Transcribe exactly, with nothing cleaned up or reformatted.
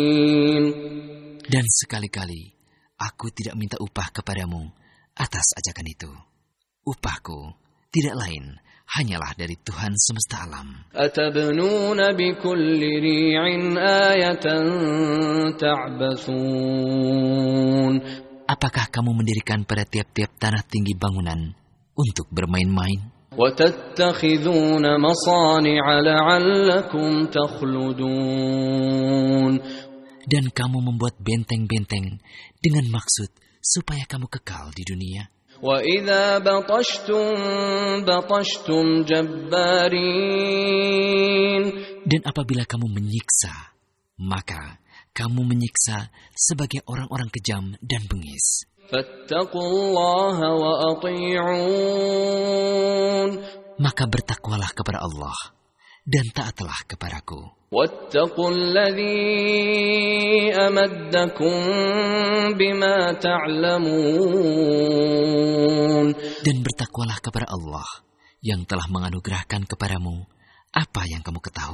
Dan sekali-kali aku tidak minta upah kepadamu atas ajakan itu. Upahku tidak lain hanyalah dari Tuhan semesta alam. Atabnuna bikulli ri'in ayatan ta'basun. Apakah kamu mendirikan pada tiap-tiap tanah tinggi bangunan untuk bermain-main? وَتَتَّخِذُونَ مَصَانِعَ لَعَلَّكُمْ تَخْلُدُونَ. Dan kamu membuat benteng-benteng dengan maksud supaya kamu kekal di dunia. وَإِذَا بَطَشْتُمْ بَطَشْتُمْ جَبَّارِينَ. Dan apabila kamu menyiksa, maka kamu menyiksa sebagai orang-orang kejam dan bengis. فَاتَّقُوا اللَّهَ وَأَطِيعُونَ. Maka bertakwalah kepada Allah dan taatlah kepadaku. وَاتَّقُوا الَّذِي أَمَدَّكُم بِمَا تَعْلَمُونَ. Dan bertakwalah kepada Allah yang telah menganugerahkan kepadamu apa yang kamu ketahui.